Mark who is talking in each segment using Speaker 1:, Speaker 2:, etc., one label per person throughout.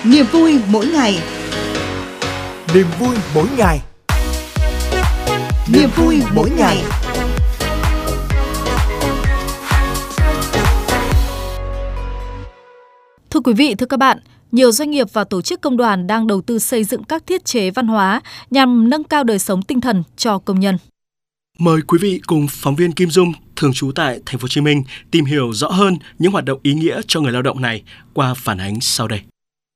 Speaker 1: Niềm vui mỗi ngày.
Speaker 2: Niềm vui mỗi ngày.
Speaker 1: Niềm vui mỗi ngày.
Speaker 3: Thưa quý vị, thưa các bạn, nhiều doanh nghiệp và tổ chức công đoàn đang đầu tư xây dựng các thiết chế văn hóa nhằm nâng cao đời sống tinh thần cho công nhân.
Speaker 4: Mời quý vị cùng phóng viên Kim Dung, thường trú tại Thành phố Hồ Chí Minh, tìm hiểu rõ hơn những hoạt động ý nghĩa cho người lao động này qua phản ánh sau đây.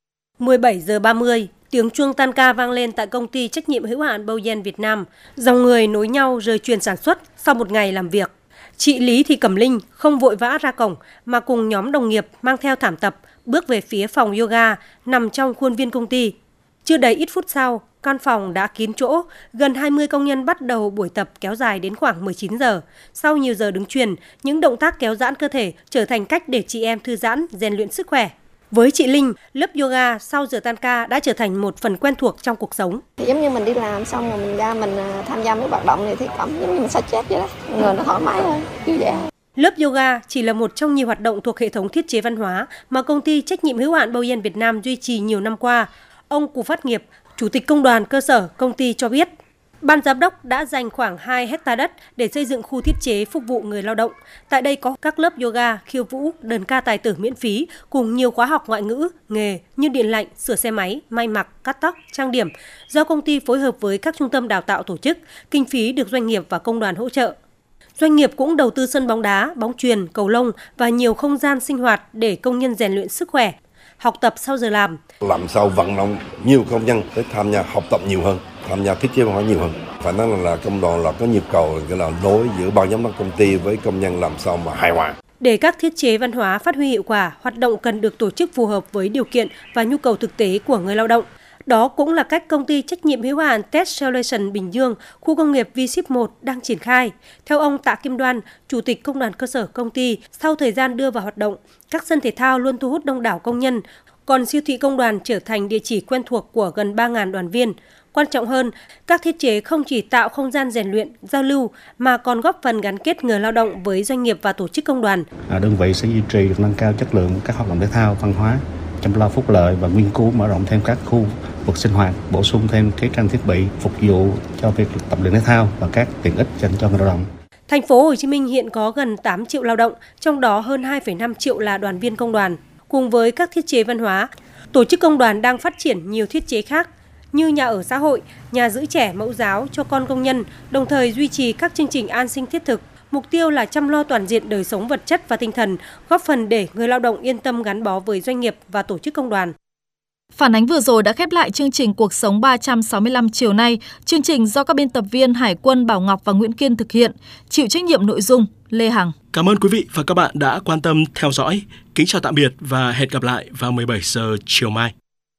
Speaker 5: 17 giờ 30, tiếng chuông tan ca vang lên tại công ty trách nhiệm hữu hạn Boyen Việt Nam. Dòng người nối nhau rời chuyền sản xuất sau một ngày làm việc. Chị Lý Thị Cẩm Linh không vội vã ra cổng mà cùng nhóm đồng nghiệp mang theo thảm tập bước về phía phòng yoga nằm trong khuôn viên công ty. Chưa đầy ít phút sau, căn phòng đã kín chỗ, gần 20 công nhân bắt đầu buổi tập kéo dài đến khoảng 19 giờ. Sau nhiều giờ đứng chuyền, những động tác kéo giãn cơ thể trở thành cách để chị em thư giãn, rèn luyện sức khỏe. Với chị Linh, lớp yoga sau giờ tan ca đã trở thành một phần quen thuộc trong cuộc sống.
Speaker 6: Giống như mình đi làm xong rồi mình ra mình tham gia mấy hoạt động này thì cảm giống như mình xả stress vậy đó, người nó thoải mái hơn, vui vẻ.
Speaker 5: Lớp yoga chỉ là một trong nhiều hoạt động thuộc hệ thống thiết chế văn hóa mà công ty trách nhiệm hữu hạn Boyen Việt Nam duy trì nhiều năm qua. Ông Cù Phát Nghiệp, Chủ tịch Công đoàn cơ sở công ty cho biết, Ban giám đốc đã dành khoảng 2 hectare đất để xây dựng khu thiết chế phục vụ người lao động. Tại đây có các lớp yoga, khiêu vũ, đơn ca tài tử miễn phí cùng nhiều khóa học ngoại ngữ, nghề như điện lạnh, sửa xe máy, may mặc, cắt tóc, trang điểm do công ty phối hợp với các trung tâm đào tạo tổ chức, kinh phí được doanh nghiệp và công đoàn hỗ trợ. Doanh nghiệp cũng đầu tư sân bóng đá, bóng chuyền, cầu lông và nhiều không gian sinh hoạt để công nhân rèn luyện sức khỏe, học tập sau giờ làm.
Speaker 7: Làm sao vận động nhiều công nhân để tham gia học tập nhiều hơn, tham gia thiết chế văn hóa nhiều hơn. Phải nói là công đoàn là có nhu cầu là nối giữa ban giám đốc công ty với công nhân làm sao mà hài hòa.
Speaker 5: Để các thiết chế văn hóa phát huy hiệu quả, hoạt động cần được tổ chức phù hợp với điều kiện và nhu cầu thực tế của người lao động. Đó cũng là cách công ty trách nhiệm hữu hạn Tech Solution Bình Dương, khu công nghiệp V-Ship 1 đang triển khai. Theo ông Tạ Kim Đoan, Chủ tịch Công đoàn cơ sở công ty, sau thời gian đưa vào hoạt động, các sân thể thao luôn thu hút đông đảo công nhân, còn siêu thị công đoàn trở thành địa chỉ quen thuộc của gần 3.000 đoàn viên. Quan trọng hơn, các thiết chế không chỉ tạo không gian rèn luyện, giao lưu mà còn góp phần gắn kết người lao động với doanh nghiệp và tổ chức công đoàn.
Speaker 8: Đơn vị sẽ duy trì được nâng cao chất lượng các hoạt động thể thao, văn hóa, chăm lo phúc lợi và nghiên cứu mở rộng thêm các khu vực sinh hoạt, bổ sung thêm cái trang thiết bị phục vụ cho việc tập luyện thể thao và các tiện ích dành cho người lao động.
Speaker 5: Thành phố Hồ Chí Minh hiện có gần 8 triệu lao động, trong đó hơn 2,5 triệu là đoàn viên công đoàn. Cùng với các thiết chế văn hóa, tổ chức công đoàn đang phát triển nhiều thiết chế khác như nhà ở xã hội, nhà giữ trẻ mẫu giáo cho con công nhân, đồng thời duy trì các chương trình an sinh thiết thực. Mục tiêu là chăm lo toàn diện đời sống vật chất và tinh thần, góp phần để người lao động yên tâm gắn bó với doanh nghiệp và tổ chức công đoàn.
Speaker 3: Phản ánh vừa rồi đã khép lại chương trình Cuộc sống 365 chiều nay. Chương trình do các biên tập viên Hải Quân, Bảo Ngọc và Nguyễn Kiên thực hiện, chịu trách nhiệm nội dung Lê Hằng.
Speaker 4: Cảm ơn quý vị và các bạn đã quan tâm theo dõi. Kính chào tạm biệt và hẹn gặp lại vào 17 giờ chiều mai.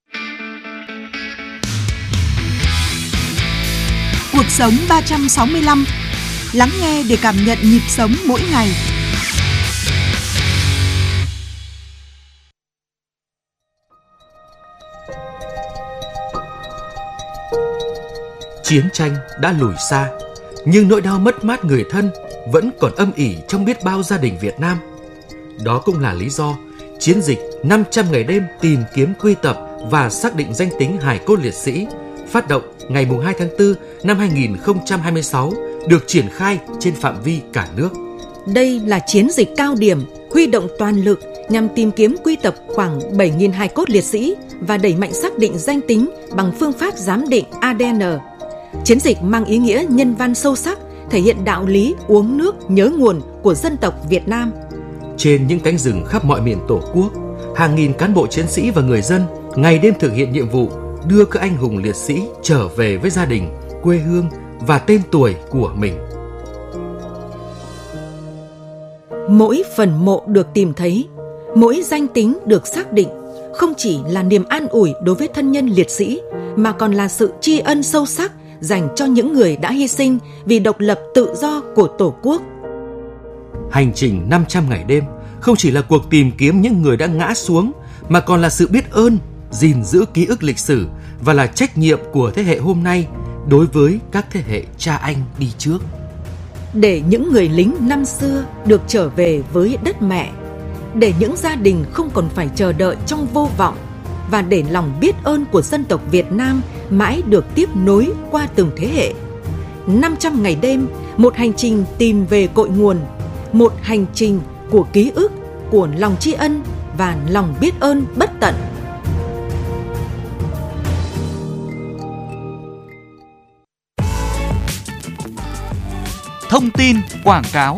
Speaker 1: Cuộc sống 365. Lắng nghe để cảm nhận nhịp sống mỗi ngày.
Speaker 9: Chiến tranh đã lùi xa, nhưng nỗi đau mất mát người thân vẫn còn âm ỉ trong biết bao gia đình Việt Nam. Đó cũng là lý do chiến dịch 500 ngày đêm tìm kiếm quy tập và xác định danh tính hài cốt liệt sĩ phát động ngày 2 tháng 4 năm 2026 được triển khai trên phạm vi cả nước.
Speaker 10: Đây là chiến dịch cao điểm huy động toàn lực nhằm tìm kiếm quy tập khoảng 7.000 hài cốt liệt sĩ và đẩy mạnh xác định danh tính bằng phương pháp giám định ADN. Chiến dịch mang ý nghĩa nhân văn sâu sắc, thể hiện đạo lý uống nước nhớ nguồn của dân tộc Việt Nam.
Speaker 9: Trên những cánh rừng khắp mọi miền Tổ quốc, hàng nghìn cán bộ chiến sĩ và người dân ngày đêm thực hiện nhiệm vụ đưa các anh hùng liệt sĩ trở về với gia đình, quê hương và tên tuổi của mình.
Speaker 10: Mỗi phần mộ được tìm thấy, mỗi danh tính được xác định không chỉ là niềm an ủi đối với thân nhân liệt sĩ mà còn là sự tri ân sâu sắc dành cho những người đã hy sinh vì độc lập tự do của Tổ quốc.
Speaker 9: Hành trình 500 ngày đêm không chỉ là cuộc tìm kiếm những người đã ngã xuống mà còn là sự biết ơn, gìn giữ ký ức lịch sử và là trách nhiệm của thế hệ hôm nay đối với các thế hệ cha anh đi trước.
Speaker 10: Để những người lính năm xưa được trở về với đất mẹ, để những gia đình không còn phải chờ đợi trong vô vọng, và để lòng biết ơn của dân tộc Việt Nam mãi được tiếp nối qua từng thế hệ. 500 ngày đêm, một hành trình tìm về cội nguồn, một hành trình của ký ức, của lòng tri ân và lòng biết ơn bất tận.
Speaker 11: Thông tin quảng cáo.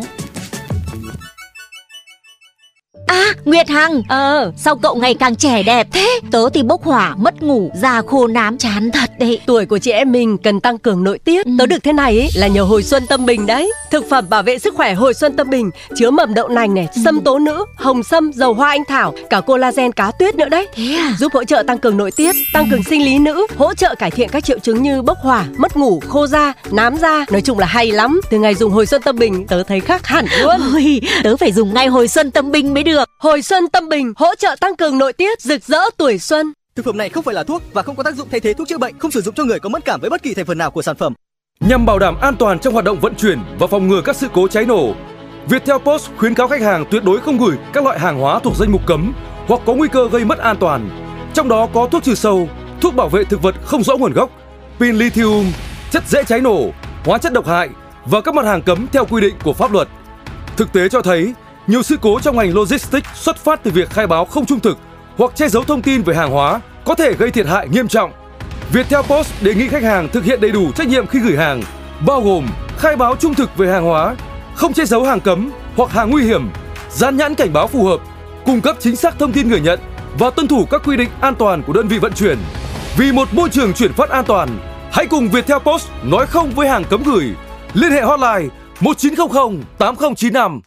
Speaker 12: Nguyệt Hằng, sao cậu ngày càng trẻ đẹp thế? Tớ thì bốc hỏa, mất ngủ, da khô nám, chán thật đấy.
Speaker 13: Tuổi của chị em mình cần tăng cường nội tiết. Tớ được thế này ấy, là nhờ Hồi Xuân Tâm Bình đấy. Thực phẩm bảo vệ sức khỏe Hồi Xuân Tâm Bình chứa mầm đậu nành này, sâm tố nữ, hồng sâm, dầu hoa anh thảo, cả collagen cá tuyết nữa đấy.
Speaker 12: Thế à?
Speaker 13: Giúp hỗ trợ tăng cường nội tiết, tăng cường sinh lý nữ, hỗ trợ cải thiện các triệu chứng như bốc hỏa, mất ngủ, khô da, nám da. Nói chung là hay lắm. Từ ngày dùng Hồi Xuân Tâm Bình, tớ thấy khác hẳn luôn.
Speaker 12: Ôi, tớ phải dùng ngay Hồi Xuân Tâm Bình mới được.
Speaker 13: Hồi Xuân Tâm Bình hỗ trợ tăng cường nội tiết, rực rỡ tuổi xuân.
Speaker 14: Thực phẩm này không phải là thuốc và không có tác dụng thay thế thuốc chữa bệnh, không sử dụng cho người có mẫn cảm với bất kỳ thành phần nào của sản phẩm.
Speaker 15: Nhằm bảo đảm an toàn trong hoạt động vận chuyển và phòng ngừa các sự cố cháy nổ, Viettel Post khuyến cáo khách hàng tuyệt đối không gửi các loại hàng hóa thuộc danh mục cấm hoặc có nguy cơ gây mất an toàn. Trong đó có thuốc trừ sâu, thuốc bảo vệ thực vật không rõ nguồn gốc, pin lithium, chất dễ cháy nổ, hóa chất độc hại và các mặt hàng cấm theo quy định của pháp luật. Thực tế cho thấy, nhiều sự cố trong ngành logistics xuất phát từ việc khai báo không trung thực hoặc che giấu thông tin về hàng hóa có thể gây thiệt hại nghiêm trọng. Viettel Post đề nghị khách hàng thực hiện đầy đủ trách nhiệm khi gửi hàng, bao gồm khai báo trung thực về hàng hóa, không che giấu hàng cấm hoặc hàng nguy hiểm, dán nhãn cảnh báo phù hợp, cung cấp chính xác thông tin người nhận và tuân thủ các quy định an toàn của đơn vị vận chuyển. Vì một môi trường chuyển phát an toàn, hãy cùng Viettel Post nói không với hàng cấm gửi. Liên hệ hotline 1900 8095.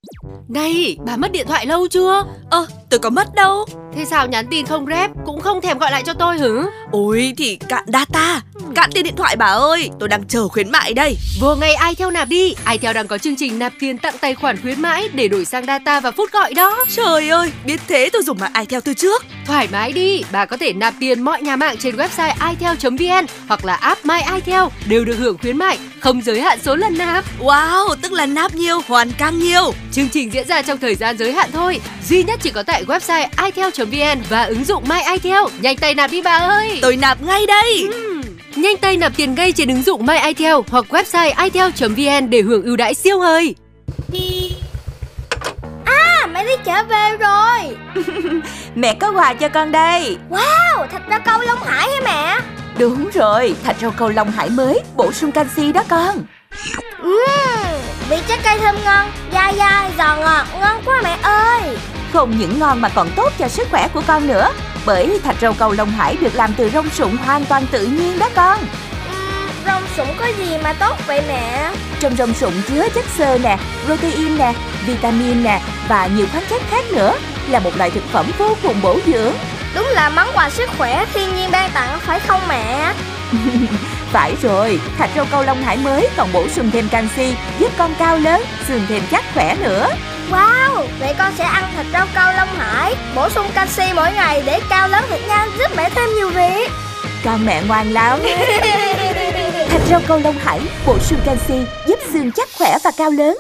Speaker 16: Này, bà mất điện thoại lâu chưa?
Speaker 17: Tôi có mất đâu.
Speaker 16: Thế sao nhắn tin không rep, cũng không thèm gọi lại cho tôi hử?
Speaker 17: Ôi thì cạn data, cạn tiền điện thoại bà ơi. Tôi đang chờ khuyến mại đây.
Speaker 16: Vừa ngày itel nạp đi. itel đang có chương trình nạp tiền tặng tài khoản khuyến mãi để đổi sang data và phút gọi đó.
Speaker 17: Trời ơi, biết thế tôi dùng mạng itel từ trước.
Speaker 16: Thoải mái đi, bà có thể nạp tiền mọi nhà mạng trên website itel.vn hoặc là app My itel đều được hưởng khuyến mại, không giới hạn số lần nạp.
Speaker 17: Wow, tức là nạp nhiều hoàn càng nhiều.
Speaker 16: Chương trình diễn ra trong thời gian giới hạn thôi, duy nhất chỉ có tại website itel.vn và ứng dụng My itel. Nhanh tay nạp đi bà ơi.
Speaker 17: Tôi nạp ngay đây.
Speaker 16: Nhanh tay nạp tiền ngay trên ứng dụng My itel hoặc website itel.vn để hưởng ưu đãi siêu hời.
Speaker 18: Mẹ đi chợ về rồi.
Speaker 19: Mẹ có quà cho con đây.
Speaker 18: Wow, thịt rau câu Long Hải hả mẹ?
Speaker 19: Đúng rồi, thịt rau câu Long Hải mới, bổ sung canxi đó con.
Speaker 18: Vị trái cây thơm ngon, dai dai, giòn ngọt, ngon quá mẹ ơi.
Speaker 19: Không những ngon mà còn tốt cho sức khỏe của con nữa. Bởi thịt rau câu Long Hải được làm từ rong sụng hoàn toàn tự nhiên đó con.
Speaker 18: Rong sụng có gì mà tốt vậy mẹ?
Speaker 19: Trong rong sụng chứa chất xơ nè, protein nè, vitamin nè và nhiều khoáng chất khác nữa. Là một loại thực phẩm vô cùng bổ dưỡng.
Speaker 18: Đúng là món quà sức khỏe thiên nhiên ban tặng phải không mẹ?
Speaker 19: Phải rồi, thịt rau câu Long Hải mới còn bổ sung thêm canxi, giúp con cao lớn, xương thêm chắc khỏe nữa.
Speaker 18: Wow, vậy con sẽ ăn thịt rau câu Long Hải, bổ sung canxi mỗi ngày để cao lớn thật nhanh, giúp mẹ thêm nhiều việc.
Speaker 19: Con mẹ ngoan lắm. Thịt rau câu Long Hải bổ sung canxi, giúp xương chắc khỏe và cao lớn.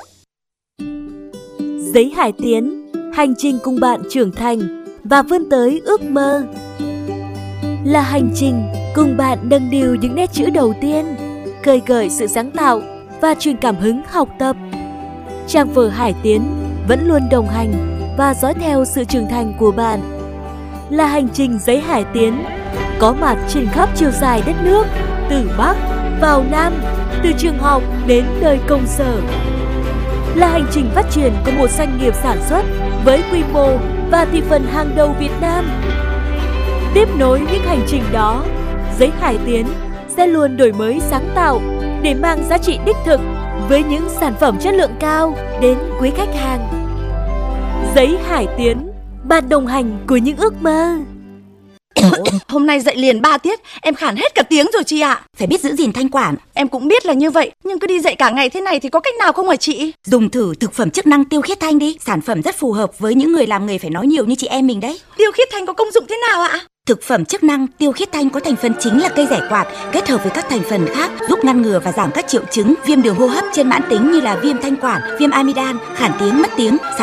Speaker 20: Giấy Hải Tiến, hành trình cùng bạn trưởng thành và vươn tới ước mơ. Là hành trình cùng bạn nâng niu những nét chữ đầu tiên, khơi gợi sự sáng tạo và truyền cảm hứng học tập. Trang vở Hải Tiến vẫn luôn đồng hành và dõi theo sự trưởng thành của bạn. Là hành trình Giấy Hải Tiến, có mặt trên khắp chiều dài đất nước, từ Bắc vào Nam, từ trường học đến đời công sở. Là hành trình phát triển của một doanh nghiệp sản xuất với quy mô và thị phần hàng đầu Việt Nam. Tiếp nối những hành trình đó, Giấy Hải Tiến sẽ luôn đổi mới sáng tạo để mang giá trị đích thực với những sản phẩm chất lượng cao đến quý khách hàng. Giấy Hải Tiến, bạn đồng hành của những ước mơ.
Speaker 21: Hôm nay dậy liền 3 tiết, em khản hết cả tiếng rồi chị ạ.
Speaker 22: Phải biết giữ gìn thanh quản.
Speaker 21: Em cũng biết là như vậy, nhưng cứ đi dậy cả ngày thế này thì có cách nào không hả chị?
Speaker 22: Dùng thử thực phẩm chức năng tiêu khiết thanh đi. Sản phẩm rất phù hợp với những người làm nghề phải nói nhiều như chị em mình đấy.
Speaker 21: Tiêu khiết thanh có công dụng thế nào ạ?
Speaker 22: Thực phẩm chức năng tiêu khiết thanh có thành phần chính là cây giải quạt kết hợp với các thành phần khác giúp ngăn ngừa và giảm các triệu chứng viêm đường hô hấp trên mãn tính như là viêm thanh quản, viêm amidan, khản tiếng, mất tiếng.